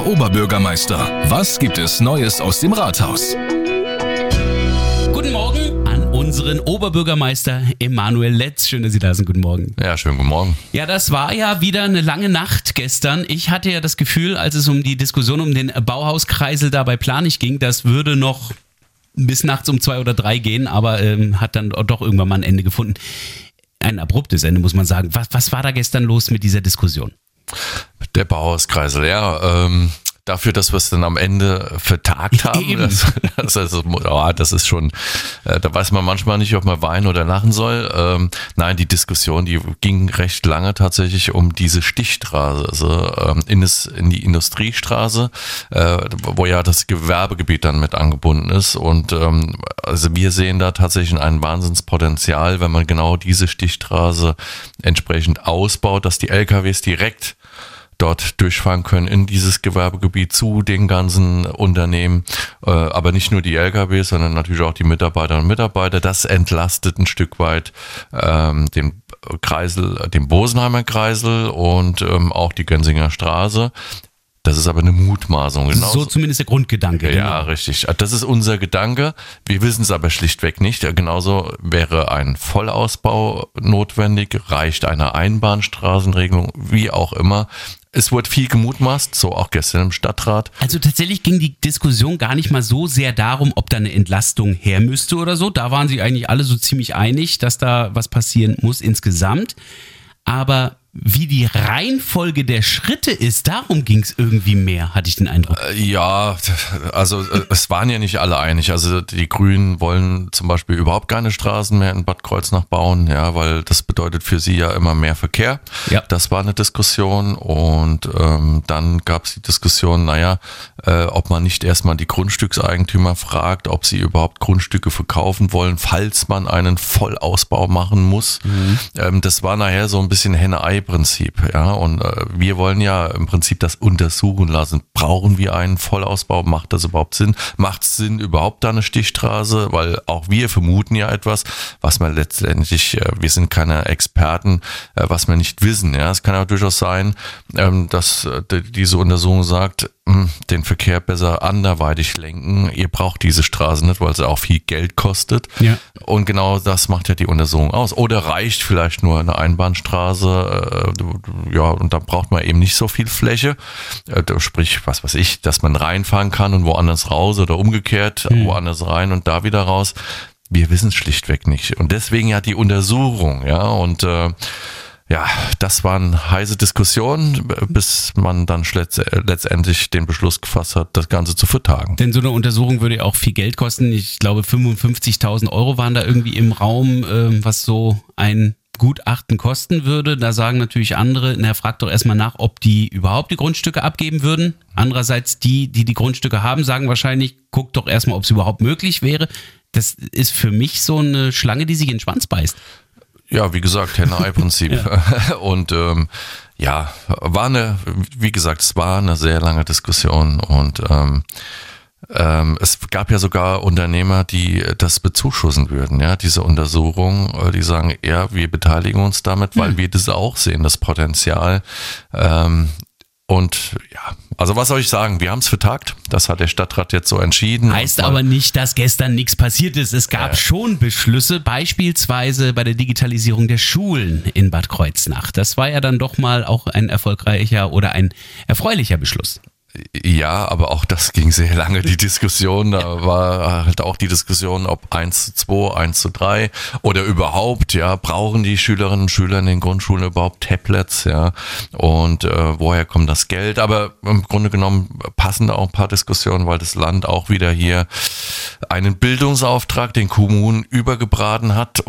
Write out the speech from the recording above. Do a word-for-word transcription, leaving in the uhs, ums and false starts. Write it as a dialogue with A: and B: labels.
A: Oberbürgermeister. Was gibt es Neues aus dem Rathaus?
B: Guten Morgen an unseren Oberbürgermeister Emanuel Letz. Schön, dass Sie da sind. Guten Morgen.
C: Ja, schönen guten Morgen.
B: Ja, das war ja wieder eine lange Nacht gestern. Ich hatte ja das Gefühl, als es um die Diskussion um den Bauhauskreisel da bei Planich ging, das würde noch bis nachts um zwei oder drei gehen, aber ähm, hat dann doch irgendwann mal ein Ende gefunden. Ein abruptes Ende, muss man sagen. Was, was war da gestern los mit dieser Diskussion?
C: Der Bauhauskreisel, ja, ähm, dafür, dass wir es dann am Ende vertagt haben, das, das, also, oh, das ist schon, äh, da weiß man manchmal nicht, ob man weinen oder lachen soll. Ähm, nein, die Diskussion, die ging recht lange tatsächlich um diese Stichstraße, also ähm, in, das, in die Industriestraße, äh, wo ja das Gewerbegebiet dann mit angebunden ist. Und ähm, also wir sehen da tatsächlich ein Wahnsinnspotenzial, wenn man genau diese Stichstraße entsprechend ausbaut, dass die L K Ws direkt dort durchfahren können in dieses Gewerbegebiet zu den ganzen Unternehmen, äh, aber nicht nur die L K Ws, sondern natürlich auch die Mitarbeiterinnen und Mitarbeiter. Das entlastet ein Stück weit ähm, den Kreisel, den Bosenheimer Kreisel und ähm, auch die Gönsinger Straße. Das ist aber eine Mutmaßung. Genauso.
B: So zumindest der Grundgedanke.
C: Ja,
B: genau.
C: Richtig. Das ist unser Gedanke. Wir wissen es aber schlichtweg nicht. Genauso wäre ein Vollausbau notwendig, reicht eine Einbahnstraßenregelung, wie auch immer. Es wurde viel gemutmaßt, so auch gestern im Stadtrat.
B: Also tatsächlich ging die Diskussion gar nicht mal so sehr darum, ob da eine Entlastung her müsste oder so. Da waren sich eigentlich alle so ziemlich einig, dass da was passieren muss insgesamt. Aber wie die Reihenfolge der Schritte ist, darum ging es irgendwie mehr, hatte ich den Eindruck.
C: Ja, also es waren ja nicht alle einig. Also die Grünen wollen zum Beispiel überhaupt keine Straßen mehr in Bad Kreuznach bauen, ja, weil das bedeutet für sie ja immer mehr Verkehr.
B: Ja.
C: Das war eine Diskussion und ähm, dann gab es die Diskussion, naja, äh, ob man nicht erstmal die Grundstückseigentümer fragt, ob sie überhaupt Grundstücke verkaufen wollen, falls man einen Vollausbau machen muss. Mhm. Ähm, das war nachher so ein bisschen Henne-Ei Prinzip, ja, und äh, wir wollen ja im Prinzip das untersuchen lassen. Brauchen wir einen Vollausbau? Macht das überhaupt Sinn? Macht es Sinn, überhaupt da eine Stichstraße? Weil auch wir vermuten ja etwas, was man letztendlich, äh, wir sind keine Experten, äh, was wir nicht wissen, ja. Es kann ja durchaus sein, ähm, dass äh, diese Untersuchung sagt, mh, den Verkehr besser anderweitig lenken. Ihr braucht diese Straße nicht, weil sie auch viel Geld kostet.
B: Ja.
C: Und genau das macht ja die Untersuchung aus. Oder reicht vielleicht nur eine Einbahnstraße, ja, und da braucht man eben nicht so viel Fläche, sprich, was weiß ich, dass man reinfahren kann und woanders raus oder umgekehrt, mhm. woanders rein und da wieder raus. Wir wissen es schlichtweg nicht. Und deswegen ja die Untersuchung, ja, und äh, ja, das waren heiße Diskussionen, bis man dann letztendlich den Beschluss gefasst hat, das Ganze zu vertagen.
B: Denn so eine Untersuchung würde ja auch viel Geld kosten. Ich glaube, fünfundfünfzigtausend Euro waren da irgendwie im Raum, was so ein Gutachten kosten würde. Da sagen natürlich andere, na, fragt doch erstmal nach, ob die überhaupt die Grundstücke abgeben würden. Andererseits die, die die Grundstücke haben, sagen wahrscheinlich, guckt doch erstmal, ob es überhaupt möglich wäre. Das ist für mich so eine Schlange, die sich in den Schwanz beißt.
C: Ja, wie gesagt, Henne-Ei-Prinzip. Ja. Und ähm, ja, war eine, wie gesagt, es war eine sehr lange Diskussion und ähm, ähm, es gab ja sogar Unternehmer, die das bezuschussen würden, ja, diese Untersuchung, die sagen, ja, wir beteiligen uns damit, weil hm. wir das auch sehen, das Potenzial. Ähm, Und ja, also was soll ich sagen, wir haben es vertagt, das hat der Stadtrat jetzt so entschieden.
B: Heißt aber nicht, dass gestern nichts passiert ist. Es gab äh. schon Beschlüsse, beispielsweise bei der Digitalisierung der Schulen in Bad Kreuznach. Das war ja dann doch mal auch ein erfolgreicher oder ein erfreulicher Beschluss.
C: Ja, aber auch das ging sehr lange, die Diskussion. Da war halt auch die Diskussion, ob eins zu zwei, eins zu drei oder überhaupt, ja, brauchen die Schülerinnen und Schüler in den Grundschulen überhaupt Tablets, ja, und äh, woher kommt das Geld? Aber im Grunde genommen passen da auch ein paar Diskussionen, weil das Land auch wieder hier einen Bildungsauftrag den Kommunen übergebraten hat.